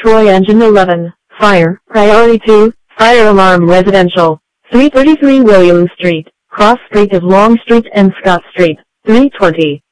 destroy engine 11, fire, priority 2, fire alarm residential, 333 William Street, cross street of Long Street and Scott Street, 320.